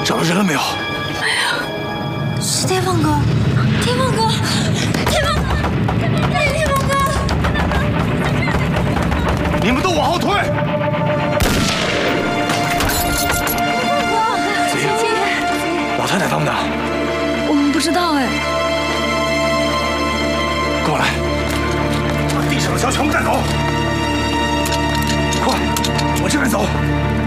找到人了没有？ 是天放哥，天放哥，天放哥，天放哥！ 你们都往后退！ 姐姐， 老太太他们呢？ 我们不知道哎。 过来，把地上的枪全部带走！快，往这边走！